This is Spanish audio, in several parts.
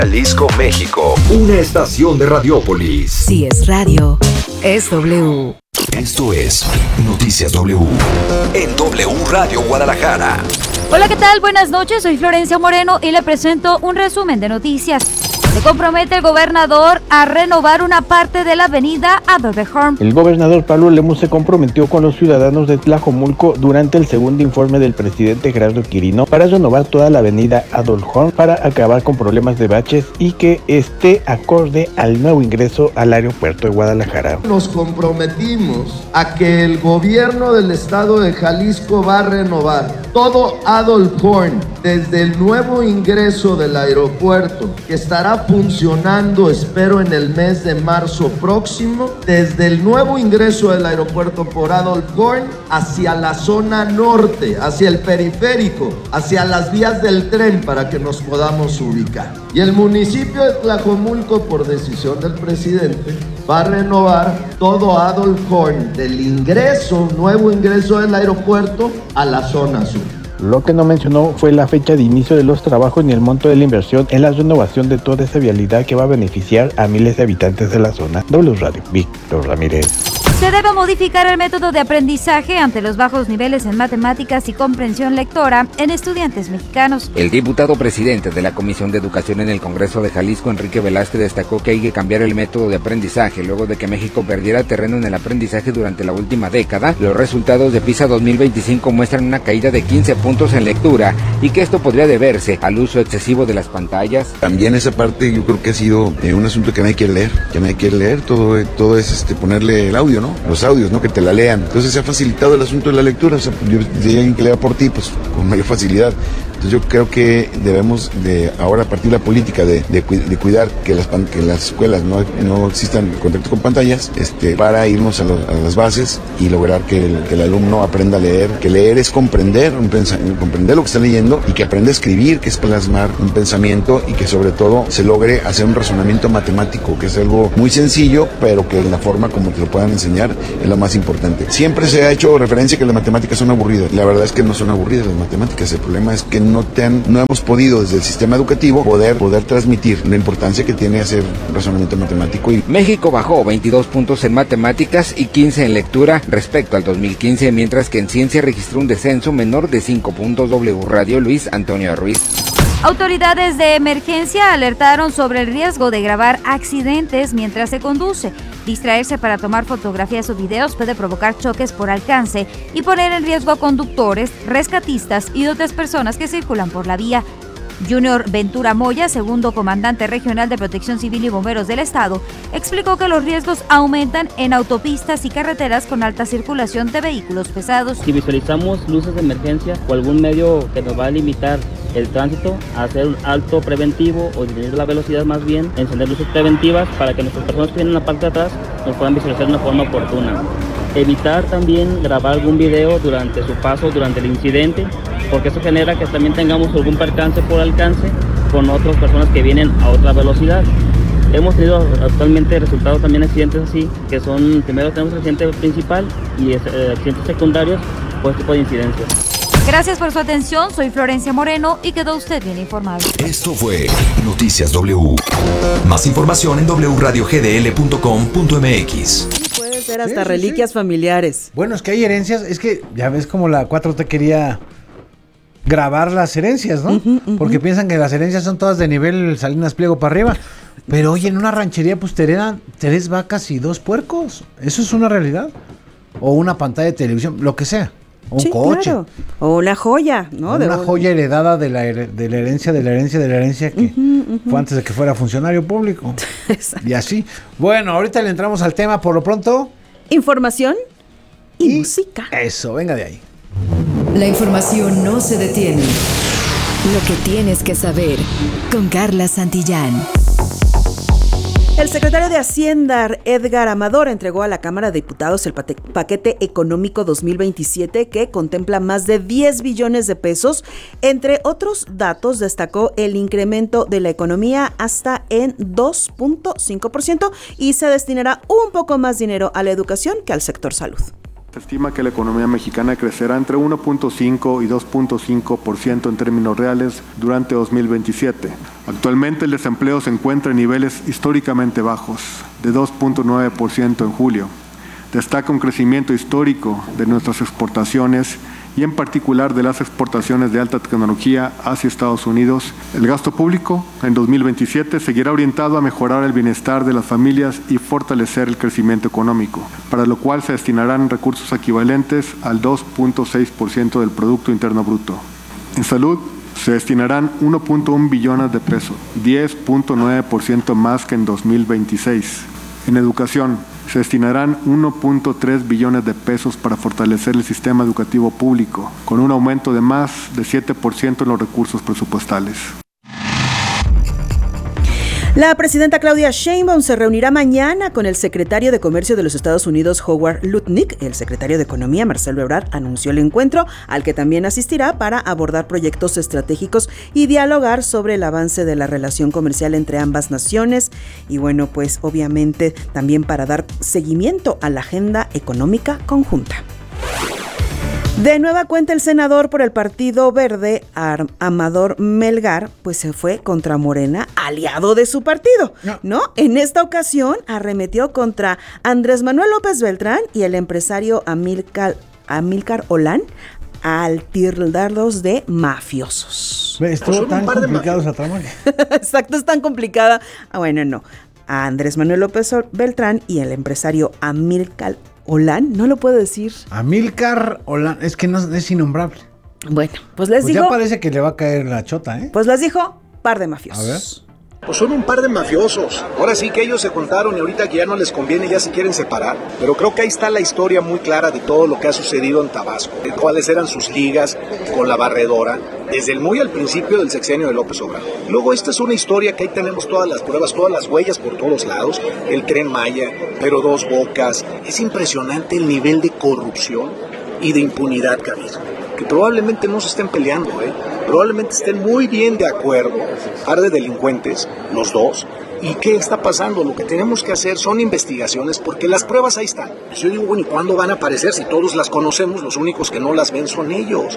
Jalisco, México. Una estación de Radiópolis. Si es radio, es W. Esto es Noticias W. En W Radio Guadalajara. Hola, ¿qué tal? Buenas noches, soy Florencia Moreno y le presento un resumen de noticias. Se compromete el gobernador a renovar una parte de la avenida Adolfo Horn. El gobernador Pablo Lemus se comprometió con los ciudadanos de Tlajomulco durante el segundo informe del presidente Gerardo Quirino para renovar toda la avenida Adolfo Horn para acabar con problemas de baches y que esté acorde al nuevo ingreso al aeropuerto de Guadalajara. Nos comprometimos a que el gobierno del estado de Jalisco va a renovar todo Adolfo Horn desde el nuevo ingreso del aeropuerto, que estará funcionando, espero, en el mes de marzo próximo, desde el nuevo ingreso del aeropuerto por Adolfo Horn hacia la zona norte, hacia el periférico, hacia las vías del tren para que nos podamos ubicar. Y el municipio de Tlajomulco, por decisión del presidente, va a renovar todo Adolfo Horn del ingreso, nuevo ingreso del aeropuerto a la zona sur. Lo que no mencionó fue la fecha de inicio de los trabajos ni el monto de la inversión en la renovación de toda esa vialidad que va a beneficiar a miles de habitantes de la zona. W Radio, Víctor Ramírez. Se debe modificar el método de aprendizaje ante los bajos niveles en matemáticas y comprensión lectora en estudiantes mexicanos. El diputado presidente de la Comisión de Educación en el Congreso de Jalisco, Enrique Velázquez, destacó que hay que cambiar el método de aprendizaje luego de que México perdiera terreno en el aprendizaje durante la última década. Los resultados de PISA 2025 muestran una caída de 15 puntos en lectura y que esto podría deberse al uso excesivo de las pantallas. También esa parte yo creo que ha sido un asunto que nadie quiere leer, todo es ponerle el audio, ¿no? Los audios, ¿no? Que te la lean. Entonces se ha facilitado el asunto de la lectura. O sea, yo diría alguien que lea por ti, pues con mayor facilidad. Entonces yo creo que debemos de ahora, a partir de la política de cuidar que las escuelas no existan contacto con pantallas, para irnos a las bases y lograr que el alumno aprenda a leer, que leer es comprender comprender lo que está leyendo y que aprenda a escribir, que es plasmar un pensamiento y que sobre todo se logre hacer un razonamiento matemático, que es algo muy sencillo, pero que la forma como te lo puedan enseñar es lo más importante. Siempre se ha hecho referencia a que las matemáticas son aburridas. La verdad es que no son aburridas las matemáticas. El problema es que no hemos podido desde el sistema educativo poder transmitir la importancia que tiene hacer razonamiento matemático. México bajó 22 puntos en matemáticas y 15 en lectura respecto al 2015, mientras que en ciencia registró un descenso menor de 5 puntos. W Radio, Luis Antonio Ruiz. Autoridades de emergencia alertaron sobre el riesgo de grabar accidentes mientras se conduce. Distraerse para tomar fotografías o videos puede provocar choques por alcance y poner en riesgo a conductores, rescatistas y otras personas que circulan por la vía. Junior Ventura Moya, segundo comandante regional de Protección Civil y Bomberos del Estado, explicó que los riesgos aumentan en autopistas y carreteras con alta circulación de vehículos pesados. Si visualizamos luces de emergencia o algún medio que nos va a limitar el tránsito, a hacer un alto preventivo o disminuir la velocidad, más bien encender luces preventivas para que nuestras personas que vienen en la parte de atrás nos puedan visualizar de una forma oportuna. Evitar también grabar algún video durante su paso, durante el incidente, porque eso genera que también tengamos algún percance por alcance con otras personas que vienen a otra velocidad. Hemos tenido actualmente resultados también accidentes así, que son, primero tenemos el accidente principal y accidentes secundarios por este tipo de incidencias. Gracias por su atención, soy Florencia Moreno y quedó usted bien informado. Esto fue Noticias W. Más información en wradiogdl.com.mx. Puede ser hasta reliquias familiares. Bueno, es que hay herencias, es que ya ves como la 4T quería grabar las herencias, ¿no? Porque piensan que las herencias son todas de nivel Salinas Pliego para arriba. Pero oye, en una ranchería pues te heredan 3 vacas y 2 puercos. Eso es una realidad. O una pantalla de televisión, lo que sea. O un coche. Claro. O una joya, ¿no? Una joya heredada de la herencia que fue antes de que fuera funcionario público. Y así. Bueno, ahorita le entramos al tema por lo pronto. Información y música. Eso, venga de ahí. La información no se detiene. Lo que tienes que saber con Carla Santillán. El secretario de Hacienda, Edgar Amador, entregó a la Cámara de Diputados el paquete económico 2027 que contempla más de 10 billones de pesos. Entre otros datos, destacó el incremento de la economía hasta en 2.5% y se destinará un poco más dinero a la educación que al sector salud. Se estima que la economía mexicana crecerá entre 1.5 y 2.5% en términos reales durante 2027. Actualmente el desempleo se encuentra en niveles históricamente bajos, de 2.9% en julio. Destaca un crecimiento histórico de nuestras exportaciones y en particular de las exportaciones de alta tecnología hacia Estados Unidos. El gasto público en 2027 seguirá orientado a mejorar el bienestar de las familias y fortalecer el crecimiento económico, para lo cual se destinarán recursos equivalentes al 2.6% del Producto Interno Bruto. En salud se destinarán 1.1 billones de pesos, 10.9% más que en 2026. En educación se destinarán 1.3 billones de pesos para fortalecer el sistema educativo público, con un aumento de más de 7% en los recursos presupuestales. La presidenta Claudia Sheinbaum se reunirá mañana con el secretario de Comercio de los Estados Unidos, Howard Lutnick. El secretario de Economía, Marcelo Ebrard, anunció el encuentro, al que también asistirá para abordar proyectos estratégicos y dialogar sobre el avance de la relación comercial entre ambas naciones. Y bueno, pues obviamente también para dar seguimiento a la agenda económica conjunta. De nueva cuenta, el senador por el Partido Verde, Amador Melgar, pues se fue contra Morena, aliado de su partido, ¿no? En esta ocasión arremetió contra Andrés Manuel López Beltrán y el empresario Amílcar Olán, al tildarlos de mafiosos. Estuvo tan complicado esa trama. Exacto, es tan complicada. Bueno, no. A Andrés Manuel López Beltrán y el empresario Amílcar Olán, no lo puedo decir. Amílcar Olán, es que no es innombrable. Bueno, pues les digo. Ya parece que le va a caer la chota, ¿eh? Pues les dijo, par de mafiosos. A ver. Pues son un par de mafiosos. Ahora sí que ellos se juntaron y ahorita que ya no les conviene ya se quieren separar. Pero creo que ahí está la historia muy clara de todo lo que ha sucedido en Tabasco. De cuáles eran sus ligas con la barredora, desde muy al principio del sexenio de López Obrador. Luego esta es una historia que ahí tenemos todas las pruebas, todas las huellas por todos lados. El Tren Maya, pero Dos Bocas. Es impresionante el nivel de corrupción y de impunidad que ha habido. Que probablemente no se estén peleando, probablemente estén muy bien de acuerdo, par de delincuentes, los dos. ¿Y qué está pasando? Lo que tenemos que hacer son investigaciones porque las pruebas ahí están. Yo digo, bueno, ¿y cuándo van a aparecer? Si todos las conocemos, los únicos que no las ven son ellos.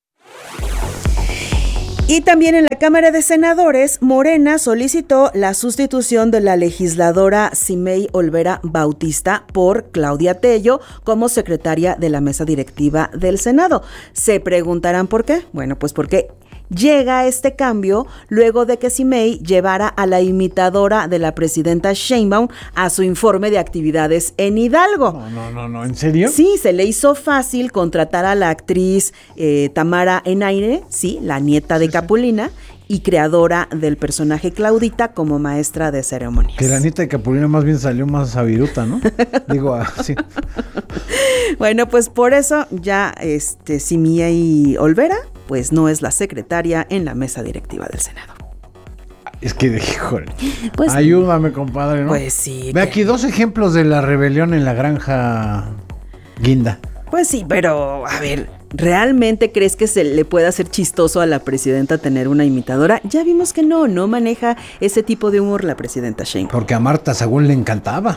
Y también en la Cámara de Senadores, Morena solicitó la sustitución de la legisladora Simei Olvera Bautista por Claudia Tello como secretaria de la mesa directiva del Senado. Se preguntarán por qué. Bueno, pues porque llega este cambio luego de que Simei llevara a la imitadora de la presidenta Sheinbaum a su informe de actividades en Hidalgo. No, ¿en serio? Sí, se le hizo fácil contratar a la actriz Tamara Enaire, sí, la nieta de Capulina, y creadora del personaje Claudita como maestra de ceremonias. Que la nieta de Capulina más bien salió más a viruta, ¿no? Digo, así. Bueno, pues por eso ya Simei Olvera pues no es la secretaria en la mesa directiva del Senado. Es que, híjole, pues, ayúdame, compadre, ¿no? Pues sí. Ve aquí 2 ejemplos de la rebelión en la granja Guinda. Pues sí, pero a ver, ¿realmente crees que se le puede hacer chistoso a la presidenta tener una imitadora? Ya vimos que no maneja ese tipo de humor la presidenta Sheinbaum. Porque a Marta Sagún le encantaba.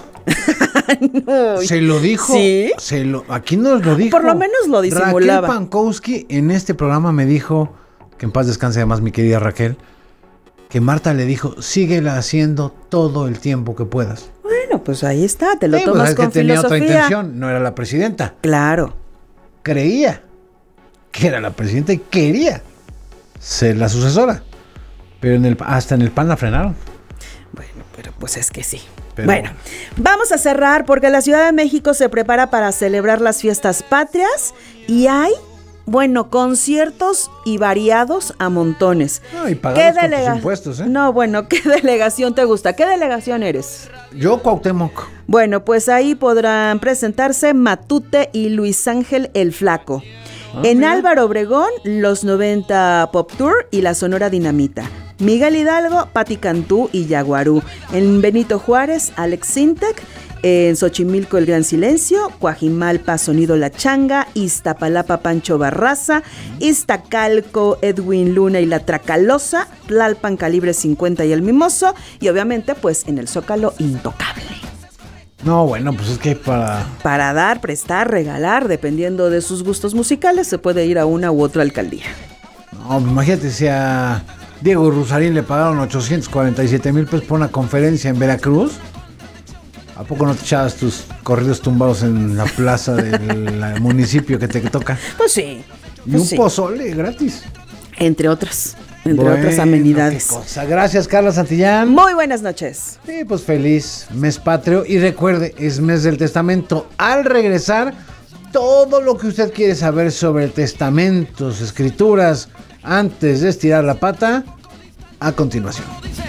No. Se lo dijo. ¿Sí? Aquí nos lo dijo. Por lo menos lo disimulaba. Raquel Pankowski en este programa me dijo, que en paz descanse además mi querida Raquel, que Marta le dijo, síguela haciendo todo el tiempo que puedas. Bueno, pues ahí está, te lo tomas pues con que tenía filosofía. Otra intención, no era la presidenta. Claro. Creía que era la presidenta y quería ser la sucesora. Pero hasta en el PAN la frenaron. Bueno, pero pues es que sí. Bueno, vamos a cerrar porque la Ciudad de México se prepara para celebrar las fiestas patrias y hay, bueno, conciertos y variados a montones. Y pagados con tus impuestos, ¿eh? No, bueno, ¿qué delegación te gusta? ¿Qué delegación eres? Yo, Cuauhtémoc. Bueno, pues ahí podrán presentarse Matute y Luis Ángel el Flaco. En Álvaro Obregón, los 90 Pop Tour y la Sonora Dinamita. Miguel Hidalgo, Pati Cantú y Yaguarú. En Benito Juárez, Alex Sintek. En Xochimilco, El Gran Silencio. Coajimalpa, Sonido La Changa. Iztapalapa, Pancho Barraza. Iztacalco, Edwin Luna y La Tracalosa. Tlalpan, Calibre 50 y El Mimoso. Y obviamente, pues en el Zócalo, Intocable. No, bueno, pues es que para dar, prestar, regalar, dependiendo de sus gustos musicales, se puede ir a una u otra alcaldía. No, imagínate si a Diego Rusarín le pagaron 847,000 pesos por una conferencia en Veracruz. ¿A poco no te echabas tus corridos tumbados en la plaza del municipio que te toca? Pues sí. Y un pozole gratis. Entre otras amenidades. Qué cosa. Gracias, Carla Santillán. Muy buenas noches. Sí, pues feliz mes patrio. Y recuerde, es mes del testamento. Al regresar, todo lo que usted quiere saber sobre testamentos, escrituras, antes de estirar la pata, a continuación.